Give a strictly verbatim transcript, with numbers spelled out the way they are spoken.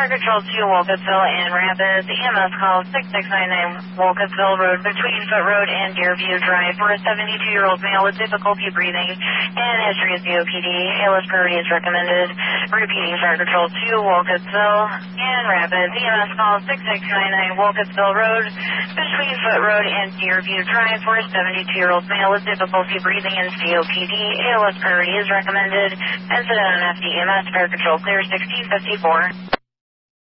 Fire Control two, Wolcottsville and Rapids. E M S call six six nine nine Wolcottsville Road between Foot Road and Deerview Drive for a seventy-two-year-old male with difficulty breathing and history of C O P D. A L S priority is recommended. Repeating, Fire Control two, Wolcottsville and Rapids. E M S call six six nine nine Wolcottsville Road between Foot Road and Deerview Drive for a seventy-two-year-old male with difficulty breathing and C O P D. A L S priority is recommended. Incident on F D E M S, Fire Control clear sixteen fifty-four.